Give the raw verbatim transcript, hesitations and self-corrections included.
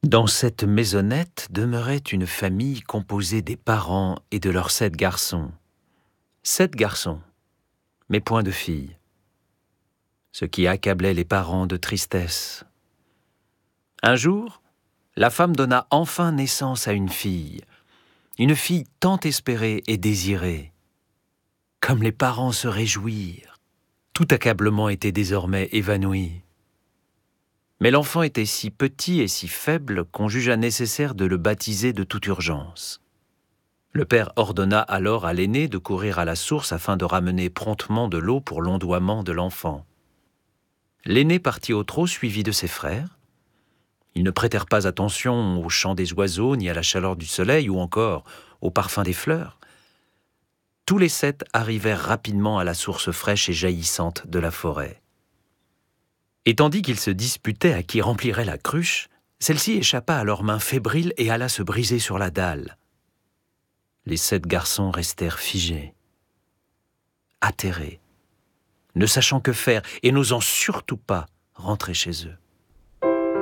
Dans cette maisonnette demeurait une famille composée des parents et de leurs sept garçons. Sept garçons, mais point de filles. Ce qui accablait les parents de tristesse. Un jour, la femme donna enfin naissance à une fille, une fille tant espérée et désirée. Comme les parents se réjouirent, tout accablement était désormais évanoui. Mais l'enfant était si petit et si faible qu'on jugea nécessaire de le baptiser de toute urgence. Le père ordonna alors à l'aîné de courir à la source afin de ramener promptement de l'eau pour l'ondoiement de l'enfant. L'aîné partit au trot suivi de ses frères. Ils ne prêtèrent pas attention au chant des oiseaux, ni à la chaleur du soleil, ou encore au parfum des fleurs. Tous les sept arrivèrent rapidement à la source fraîche et jaillissante de la forêt. Et tandis qu'ils se disputaient à qui remplirait la cruche, celle-ci échappa à leurs mains fébriles et alla se briser sur la dalle. Les sept garçons restèrent figés, atterrés, ne sachant que faire et n'osant surtout pas rentrer chez eux.